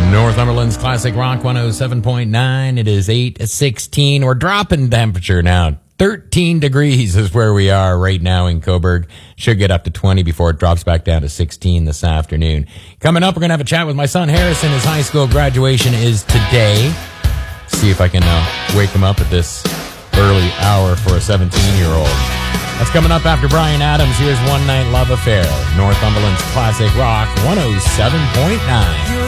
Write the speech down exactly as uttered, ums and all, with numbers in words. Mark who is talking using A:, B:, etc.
A: Northumberland's Classic Rock one oh seven point nine. It is eight sixteen. We're dropping temperature now. thirteen degrees is where we are right now in Cobourg. Should get up to twenty before it drops back down to sixteen this afternoon. Coming up, we're going to have a chat with my son Harrison. His high school graduation is today. See if I can uh, wake him up at this early hour for a seventeen-year-old. That's coming up after Brian Adams. Here's One Night Love Affair. Northumberland's Classic Rock one oh seven point nine.